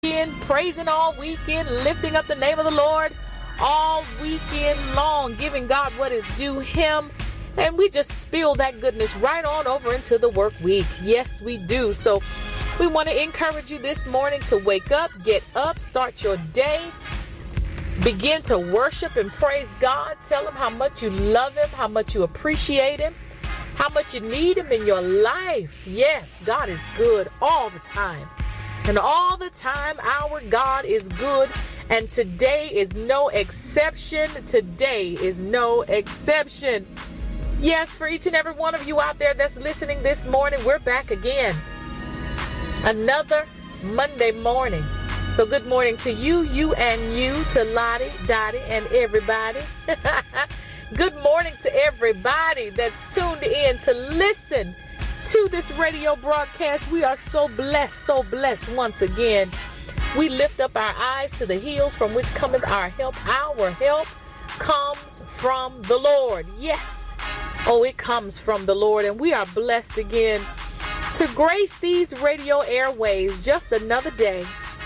Praising all weekend, lifting up the name of the Lord all weekend long, giving God what is due him. And we just spill that goodness right on over into the work week. Yes, we do. So we want to encourage you this morning to wake up, get up, start your day, begin to worship and praise God. Tell him how much you love him, how much you appreciate him, how much you need him in your life. Yes, God is good all the time. And all the time, our God is good. And today is no exception. Today is no exception. Yes, for each and every one of you out there that's listening this morning, we're back again. Another Monday morning. So good morning to you, to Lottie, Dottie, and everybody. Good morning to everybody that's tuned in to listen to this radio broadcast. We are so blessed once again. We lift up our eyes to the hills from which cometh our help. Our help comes from the Lord. Yes. Oh, it comes from the Lord. And we are blessed again to grace these radio airways. Just another day.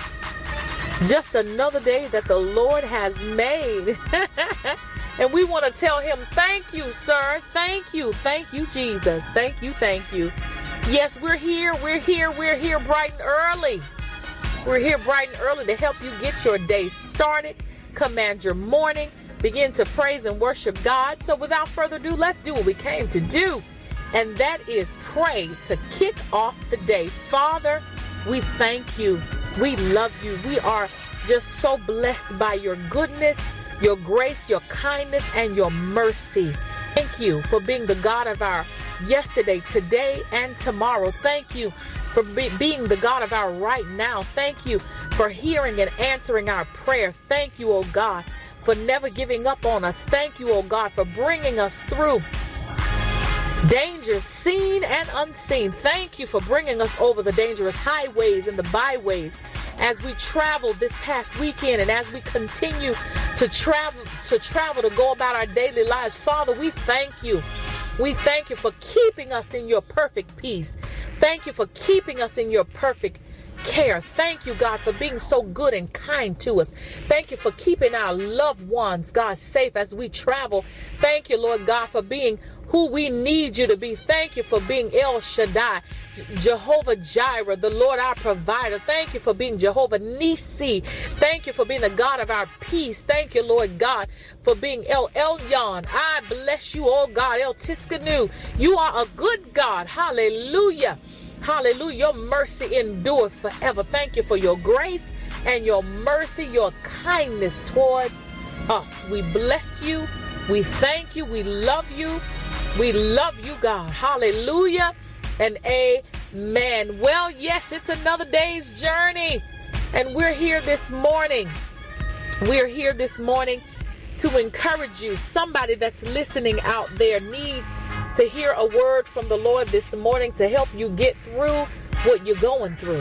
Just another day that the Lord has made. And we want to tell him, thank you, sir. Thank you, Jesus. Thank you. Yes, we're here bright and early. We're here bright and early to help you get your day started, command your morning, begin to praise and worship God. So without further ado, let's do what we came to do. And that is pray to kick off the day. Father, we thank you. We love you. We are just so blessed by your goodness, your grace, your kindness, and your mercy. Thank you for being the God of our yesterday, today, and tomorrow. Thank you for being the God of our right now. Thank you for hearing and answering our prayer. Thank you, oh God, for never giving up on us. Thank you, oh God, for bringing us through dangers seen and unseen. Thank you for bringing us over the dangerous highways and the byways as we travel this past weekend and as we continue to travel to go about our daily lives. Father, we thank you. We thank you for keeping us in your perfect peace. Thank you for keeping us in your perfect care. Thank you, God, for being so good and kind to us. Thank you for keeping our loved ones, God, safe as we travel. Thank you, Lord God, for being who we need you to be. Thank you for being El Shaddai, Jehovah Jireh, the Lord our provider. Thank you for being Jehovah Nisi. Thank you for being the God of our peace. Thank you, Lord God, for being El Elyon. I bless you, oh God, El Tiskanu. You are a good God. Hallelujah. Hallelujah. Your mercy endureth forever. Thank you for your grace and your mercy, your kindness towards us. We bless you. We thank you. We love you. We love you, God. Hallelujah and amen. Well, yes, it's another day's journey, and we're here this morning. We're here this morning to encourage you. Somebody that's listening out there needs to hear a word from the Lord this morning to help you get through what you're going through.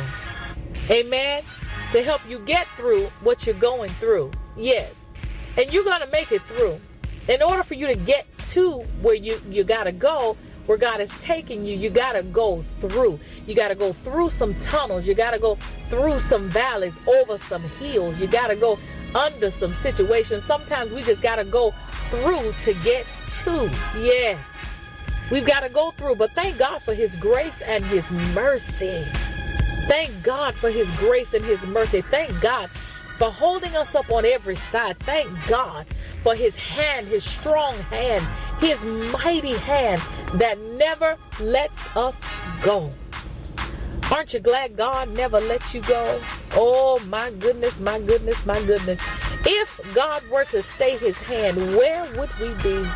Amen. To help you get through what you're going through. Yes. And you're going to make it through. In order for you to get to where you got to go, where God is taking you, you got to go through. You got to go through some tunnels. You got to go through some valleys, over some hills. You got to go under some situations. Sometimes we just got to go through to get to. Yes. We've got to go through, but thank God for his grace and his mercy. Thank God for his grace and his mercy. Thank God for holding us up on every side. Thank God for his hand, his strong hand, his mighty hand that never lets us go. Aren't you glad God never lets you go? Oh, my goodness, my goodness, my goodness. If God were to stay his hand, where would we be?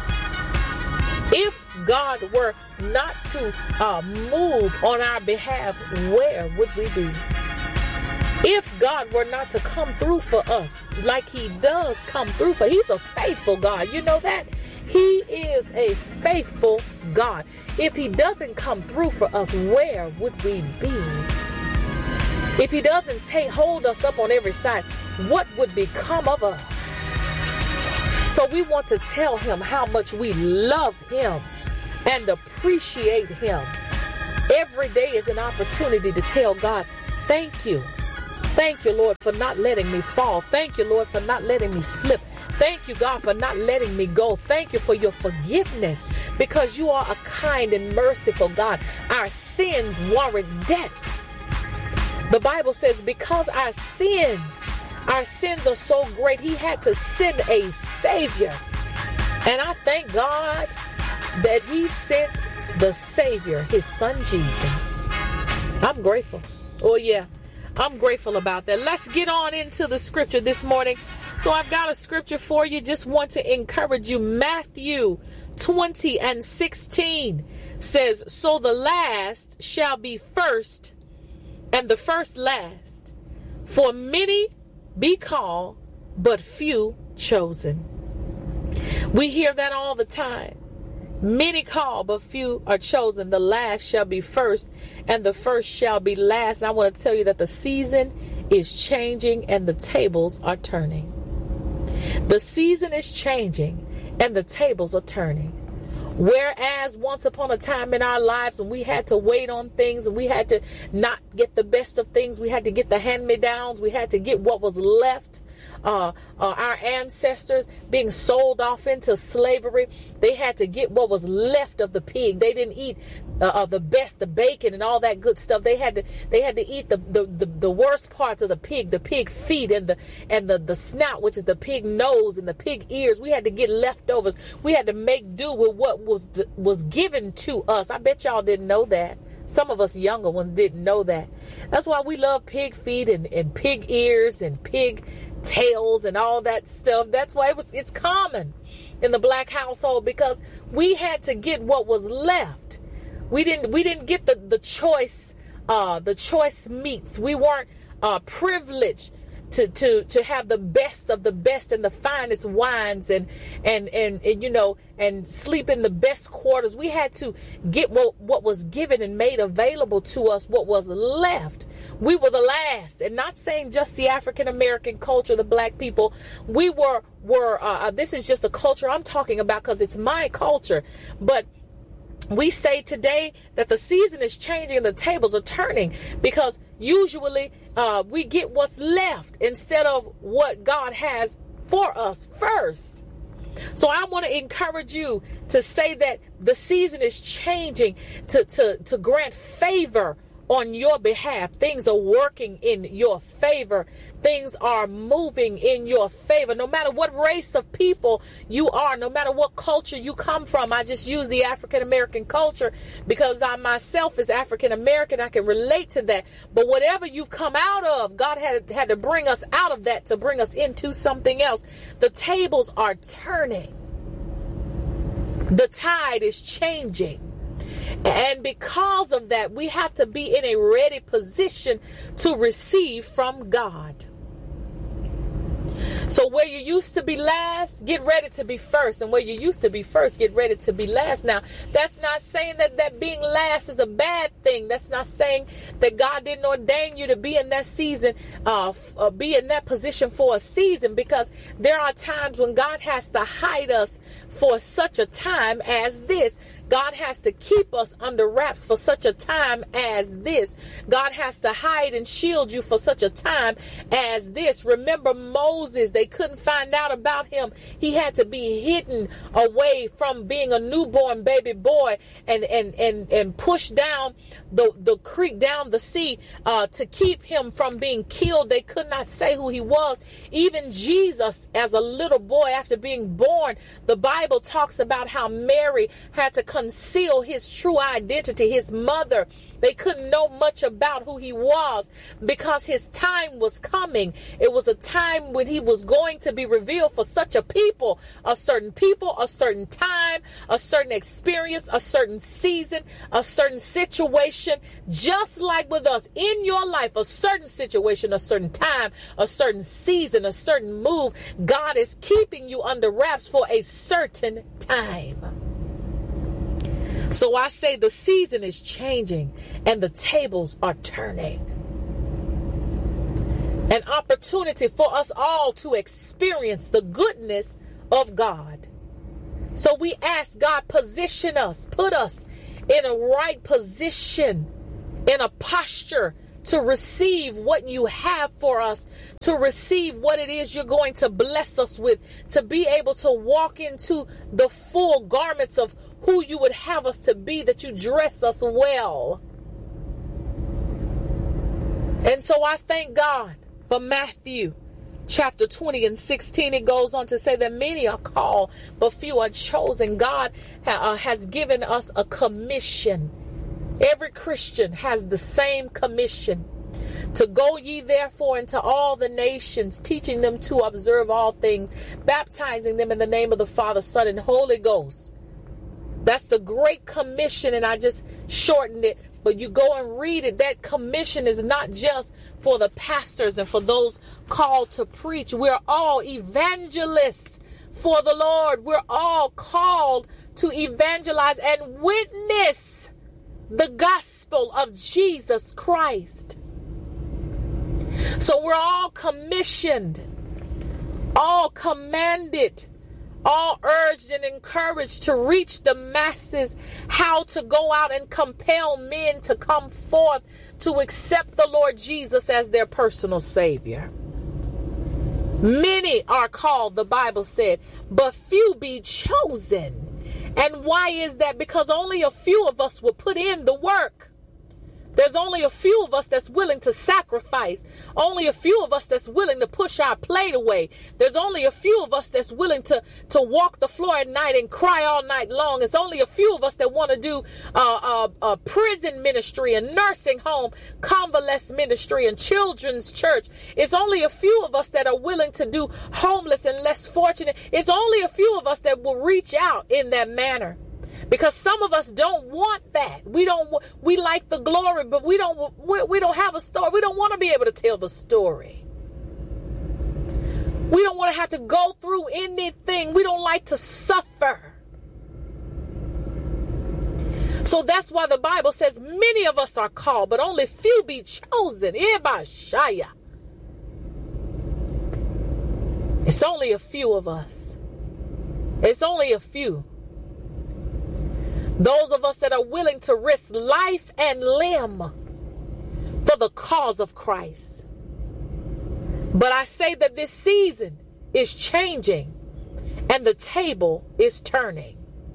If God were not to move on our behalf, where would we be? If God were not to come through for us like he does come through for, he's a faithful God. You know that? He is a faithful God. If he doesn't come through for us, where would we be? If he doesn't hold us up on every side, what would become of us? So we want to tell him how much we love him and appreciate him. Every day is an opportunity to tell God, thank you. Thank you, Lord, for not letting me fall. Thank you, Lord, for not letting me slip. Thank you, God, for not letting me go. Thank you for your forgiveness, because you are a kind and merciful God. Our sins warrant death. The Bible says because our sins are so great, he had to send a Savior. And I thank God that he sent the Savior, his son Jesus. I'm grateful. Oh yeah, I'm grateful about that. Let's get on into the scripture this morning. So I've got a scripture for you. Just want to encourage you. Matthew 20:16 says, so the last shall be first, and the first last. For many be called, but few chosen. We hear that all the time. Many call, but few are chosen. The last shall be first, and the first shall be last. And I want to tell you that the season is changing and the tables are turning. The season is changing and the tables are turning. Whereas once upon a time in our lives when we had to wait on things and we had to not get the best of things, we had to get the hand-me-downs, we had to get what was left. Our ancestors being sold off into slavery, they had to get what was left of the pig. They didn't eat the best, the bacon and all that good stuff. They had to eat the worst parts of the pig feet and the snout, which is the pig nose, and the pig ears. We had to get leftovers. We had to make do with what was given to us. I bet y'all didn't know that. Some of us younger ones didn't know that. That's why we love pig feet and pig ears and pig tails and all that stuff. That's why it's common in the black household, because we had to get what was left. We didn't get the choice meats. We weren't privileged to have the best of the best and the finest wines and sleep in the best quarters. We had to get what was given and made available to us, what was left. We were the last, and not saying just the African American culture, the black people. We were this is just a culture I'm talking about because it's my culture. But we say today that the season is changing and the tables are turning, because usually we get what's left instead of what God has for us first. So I want to encourage you to say that the season is changing to grant favor on your behalf. Things are working in your favor. Things are moving in your favor. No matter what race of people you are, no matter what culture you come from. I just use the African American culture because I myself is African American. I can relate to that. But whatever you've come out of, God had to bring us out of that to bring us into something else. The tables are turning. The tide is changing. And because of that, we have to be in a ready position to receive from God. So where you used to be last, get ready to be first. And where you used to be first, get ready to be last. Now, that's not saying that being last is a bad thing. That's not saying that God didn't ordain you to be in that season, be in that position for a season, because there are times when God has to hide us for such a time as this. God has to keep us under wraps for such a time as this. God has to hide and shield you for such a time as this. Remember Moses, they couldn't find out about him. He had to be hidden away from being a newborn baby boy and pushed down the creek, down the sea, to keep him from being killed. They could not say who he was. Even Jesus, as a little boy after being born, the Bible talks about how Mary had to conceal his true identity. His mother, they couldn't know much about who he was because his time was coming. It was a time when he was going to be revealed for such a people, a certain time, a certain experience, a certain season, a certain situation. Just like with us in your life, a certain situation, a certain time, a certain season, a certain move. God is keeping you under wraps for a certain time. So I say the season is changing and the tables are turning. An opportunity for us all to experience the goodness of God. So we ask God, position us, put us in a right position, in a posture to receive what you have for us, to receive what it is you're going to bless us with, to be able to walk into the full garments of who you would have us to be, that you dress us well. And so I thank God for Matthew chapter 20 and 16. It goes on to say that many are called, but few are chosen. God has given us a commission. Every Christian has the same commission: to go ye therefore into all the nations, teaching them to observe all things, baptizing them in the name of the Father, Son, and Holy Ghost. That's the Great Commission, and I just shortened it, but you go and read it. That commission is not just for the pastors and for those called to preach. We're all evangelists for the Lord. We're all called to evangelize and witness the gospel of Jesus Christ. So we're all commissioned, all commanded, all urged and encouraged to reach the masses, how to go out and compel men to come forth to accept the Lord Jesus as their personal Savior. Many are called, the Bible said, but few be chosen. And why is that? Because only a few of us will put in the work. There's only a few of us that's willing to sacrifice. Only a few of us that's willing to push our plate away. There's only a few of us that's willing to walk the floor at night and cry all night long. It's only a few of us that want to do prison ministry and nursing home, convalescent ministry and children's church. It's only a few of us that are willing to do homeless and less fortunate. It's only a few of us that will reach out in that manner. Because some of us don't want that. We like the glory, but we don't have a story. We don't want to be able to tell the story. We don't want to have to go through anything. We don't like to suffer. So that's why the Bible says many of us are called, but only few be chosen. It's only a few of us. It's only a few. Those of us that are willing to risk life and limb for the cause of Christ. But I say that this season is changing and the table is turning,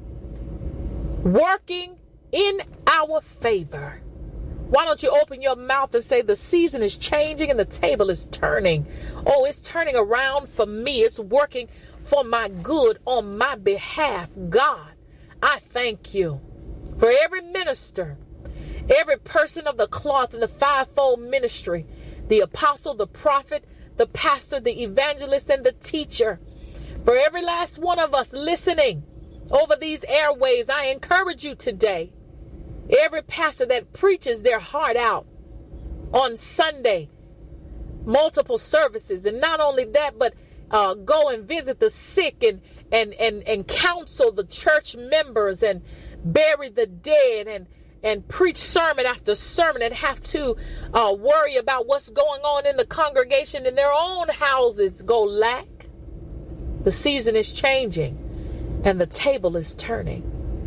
working in our favor. Why don't you open your mouth and say the season is changing and the table is turning? Oh, it's turning around for me. It's working for my good on my behalf. God, I thank you for every minister, every person of the cloth in the fivefold ministry, the apostle, the prophet, the pastor, the evangelist, and the teacher. For every last one of us listening over these airways, I encourage you today. Every pastor that preaches their heart out on Sunday, multiple services, and not only that, but go and visit the sick and counsel the church members and bury the dead and preach sermon after sermon and have to worry about what's going on in the congregation in their own houses go lack. The season is changing and the table is turning.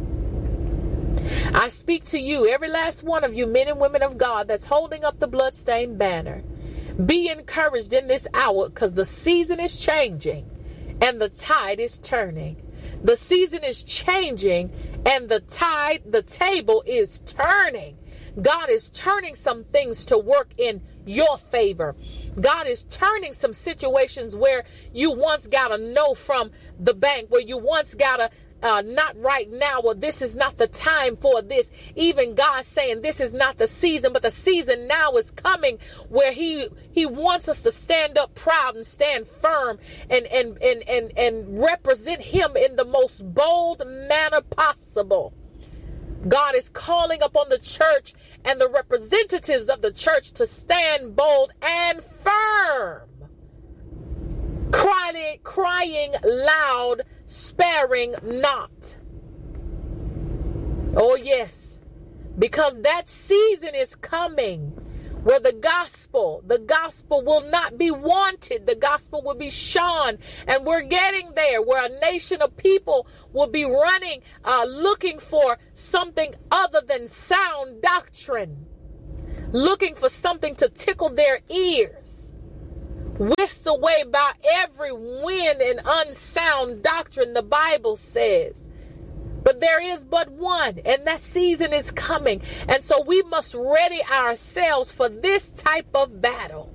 I speak to you, every last one of you men and women of God that's holding up the bloodstained banner. Be encouraged in this hour, because the season is changing and the tide is turning. The season is changing and the table is turning. God is turning some things to work in your favor. God is turning some situations where you once got a no from the bank, where you once got a not right now, or this is not the time for this. Even God saying this is not the season, but the season now is coming where he wants us to stand up proud and stand firm and represent him in the most bold manner possible. God is calling upon the church and the representatives of the church to stand bold and firm. Crying loud, sparing not. Oh yes, because that season is coming where the gospel will not be wanted. The gospel will be shone, and we're getting there, where a nation of people will be running, looking for something other than sound doctrine, looking for something to tickle their ears, whisked away by every wind and unsound doctrine, the Bible says. But there is but one, and that season is coming. And so we must ready ourselves for this type of battle.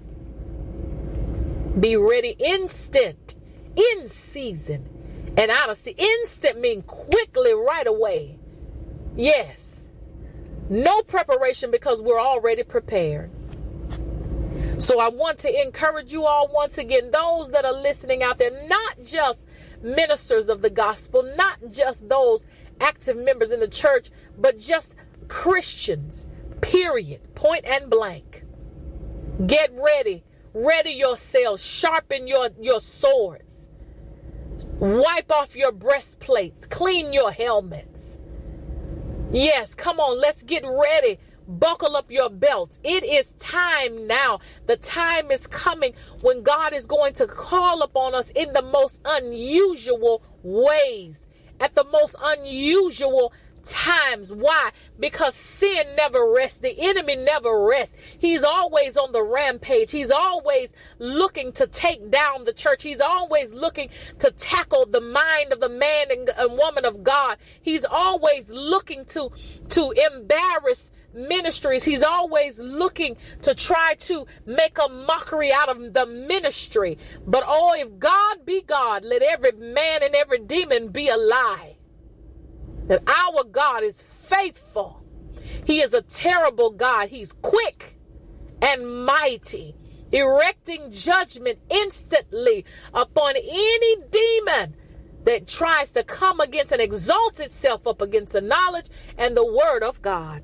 Be ready instant, in season, and out of season. Instant means quickly, right away. Yes. No preparation because we're already prepared. So I want to encourage you all once again, those that are listening out there, not just ministers of the gospel, not just those active members in the church, but just Christians, period, point and blank. Get ready. Ready yourselves. Sharpen your swords. Wipe off your breastplates. Clean your helmets. Yes, come on, let's get ready. Buckle up your belts. It is time now. The time is coming when God is going to call upon us in the most unusual ways, at the most unusual times. Why? Because sin never rests. The enemy never rests. He's always on the rampage. He's always looking to take down the church. He's always looking to tackle the mind of the man and woman of God. He's always looking to embarrass ministries. He's always looking to try to make a mockery out of the ministry. But oh, if God be God, let every man and every demon be a lie. That our God is faithful. He is a terrible God. He's quick and mighty, erecting judgment instantly upon any demon that tries to come against and exalt itself up against the knowledge and the word of God.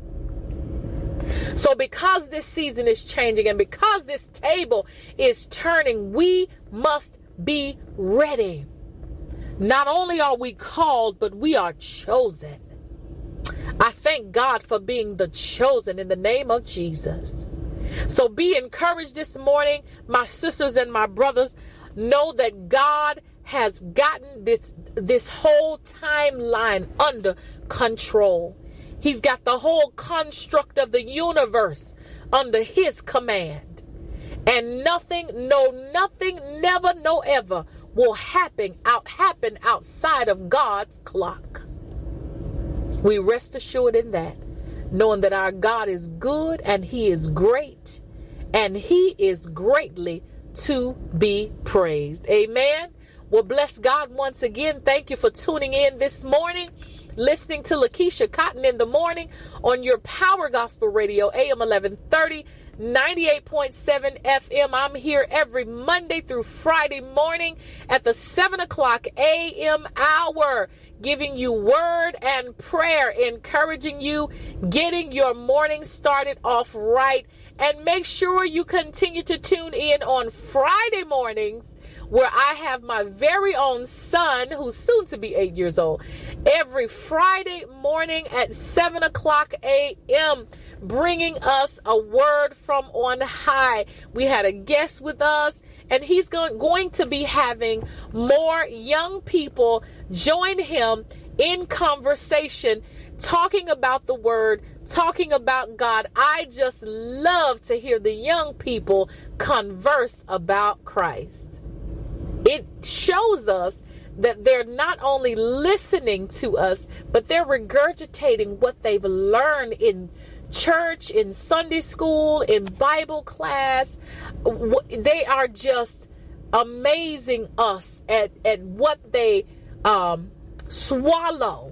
So because this season is changing and because this table is turning, we must be ready. Not only are we called, but we are chosen. I thank God for being the chosen in the name of Jesus. So be encouraged this morning, my sisters and my brothers. Know that God has gotten this whole timeline under control. He's got the whole construct of the universe under his command. And nothing, never, no ever will happen outside of God's clock. We rest assured in that, knowing that our God is good and he is great and he is greatly to be praised. Amen. Well, bless God once again. Thank you for tuning in this morning, listening to Lakeisha Cotton in the morning on your Power Gospel Radio, AM 1130, 98.7 FM. I'm here every Monday through Friday morning at the 7 o'clock a.m. hour, giving you word and prayer, encouraging you, getting your morning started off right. And make sure you continue to tune in on Friday mornings, where I have my very own son, who's soon to be 8 years old, every Friday morning at 7 o'clock a.m., bringing us a word from on high. We had a guest with us, and he's going to be having more young people join him in conversation, talking about the word, talking about God. I just love to hear the young people converse about Christ. It shows us that they're not only listening to us, but they're regurgitating what they've learned in church, in Sunday school, in Bible class. They are just amazing us at what they swallow.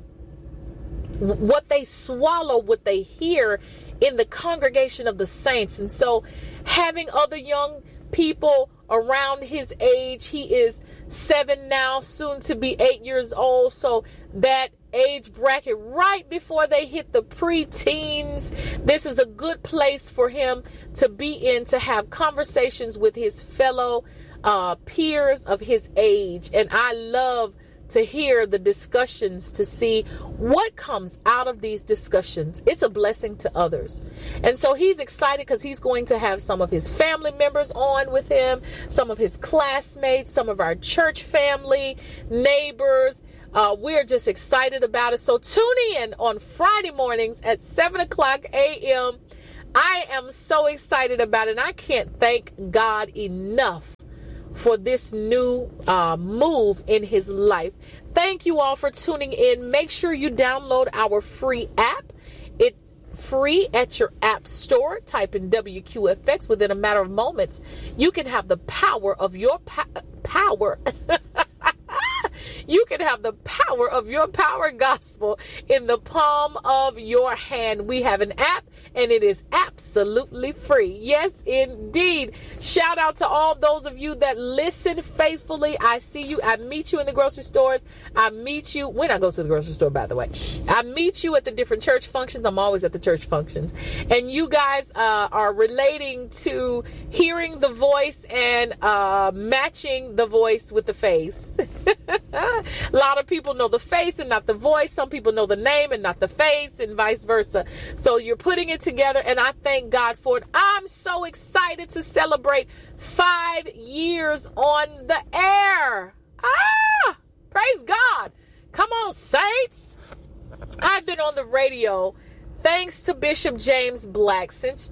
What they hear in the congregation of the saints. And so having other young people around his age, he is 7 now, soon to be 8 years old. So that age bracket right before they hit the pre-teens, this is a good place for him to be in, to have conversations with his fellow peers of his age. And I love to hear the discussions, to see what comes out of these discussions. It's a blessing to others. And so he's excited because he's going to have some of his family members on with him, some of his classmates, some of our church family, neighbors. We're just excited about it. So tune in on Friday mornings at 7 o'clock a.m. I am so excited about it, and I can't thank God enough for this new move in his life. Thank you all for tuning in. Make sure you download our free app. It's free at your app store. Type in WQFX. Within a matter of moments, you can have the power of your power. You can have the power of your power gospel in the palm of your hand. We have an app, and it is absolutely free. Yes, indeed. Shout out to all those of you that listen faithfully. I see you. I meet you in the grocery stores. I meet you when I go to the grocery store, by the way. I meet you at the different church functions. I'm always at the church functions. And you guys are relating to hearing the voice and matching the voice with the face. A lot of people know the face and not the voice. Some people know the name and not the face, and vice versa. So you're putting it together, and I thank God for it. I'm so excited to celebrate 5 years on the air. Praise God. Come on, saints. I've been on the radio, thanks to Bishop James Black, since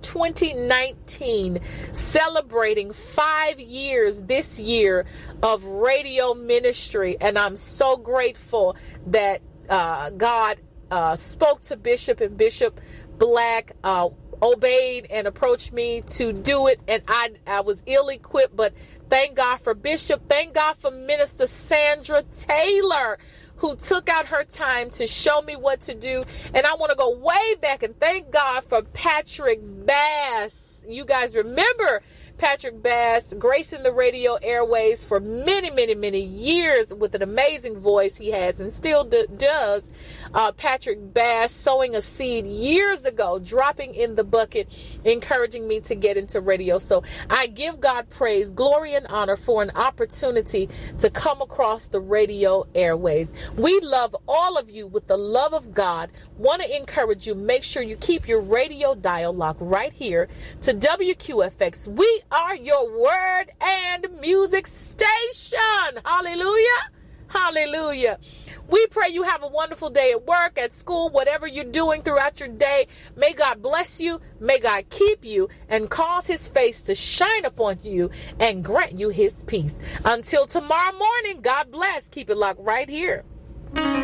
2019, celebrating 5 years this year of radio ministry. And I'm so grateful that God spoke to Bishop, and Bishop Black obeyed and approached me to do it. And I was ill-equipped, but thank God for Bishop. Thank God for Minister Sandra Taylor, who took out her time to show me what to do. And I want to go way back and thank God for Patrick Bass. You guys remember Patrick Bass gracing the radio airways for many, many, many years with an amazing voice he has and still does. Patrick Bass sowing a seed years ago, dropping in the bucket, encouraging me to get into radio. So I give God praise, glory, and honor for an opportunity to come across the radio airways. We love all of you with the love of God. Want to encourage you, make sure you keep your radio dial locked right here to WQFX. We are your word and music station. Hallelujah. Hallelujah. We pray you have a wonderful day at work, at school, whatever you're doing throughout your day. May God bless you. May God keep you and cause his face to shine upon you and grant you his peace. Until tomorrow morning, God bless. Keep it locked right here.